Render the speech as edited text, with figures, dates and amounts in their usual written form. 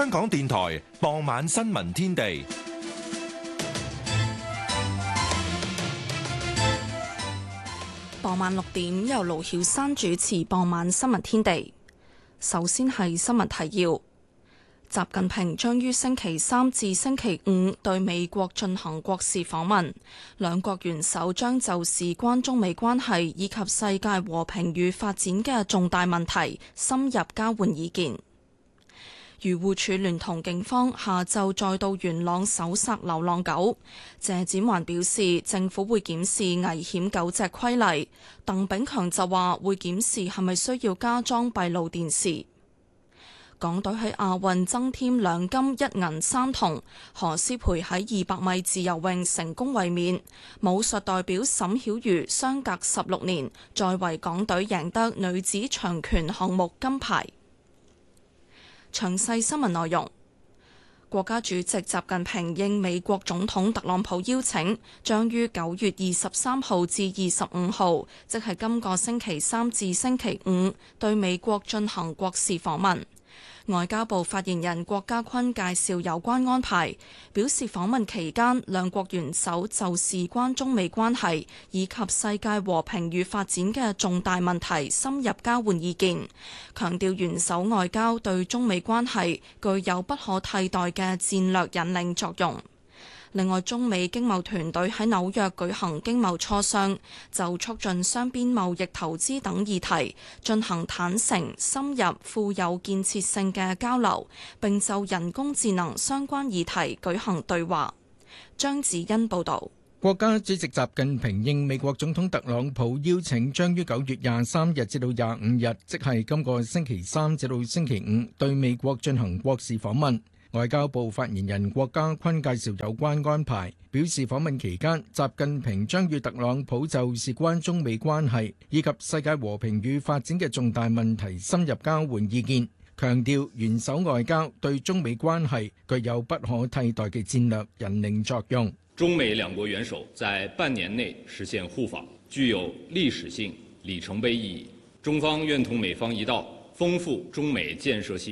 香港電台傍晚新聞天地。 傍晚6點，由盧曉珊主持傍晚新聞天地。首先係新聞提要：習近平將於星期三至星期五對美國進行國事訪問，兩國元首將就事關中美關係以及世界和平與發展嘅重大問題深入交換意見。漁護署聯同警方下晝再到元朗搜索流浪狗。謝展寰表示，政府會檢視危險狗隻規例。鄧炳強就話會檢視係咪需要加裝閉路電視。港隊喺亞運增添2金1銀3銅，何詩蓓喺200米自由泳成功衛冕。武術代表沈曉瑜相隔16年再為港隊贏得女子長拳項目金牌。詳細新聞內容。國家主席習近平應美國總統特朗普邀請，將於9月23號至25號，即係今個星期三至星期五，對美國進行國事訪問。外交部發言人郭家坤介紹有關安排，表示訪問期間，兩國元首就事關中美關係以及世界和平與發展嘅重大問題深入交換意見，強調元首外交對中美關係具有不可替代嘅戰略引領作用。另外，中美經貿團隊喺紐約舉行經貿磋商，就促進雙邊貿易、投資等議題進行坦誠、深入、富有建設性嘅交流，並就人工智能相關議題舉行對話。張子欣報導。 國家主席習近平應美國總統特朗普邀請，將於9月23日至到25日，即係今個星期三至到星期五，對美國進行國事訪問。外交部發言人郭家坤介紹有關安排，表示訪問期間，習近平將與特朗普就事關中美關係以及世界和平與發展嘅重大問題深入交換意見，強調元首外交對中美關係具有不可替代嘅戰略引領作用。 中美兩國元首在半年內實現互訪，具有歷史性里程碑意義。中方願同美方一道，豐富中美建設性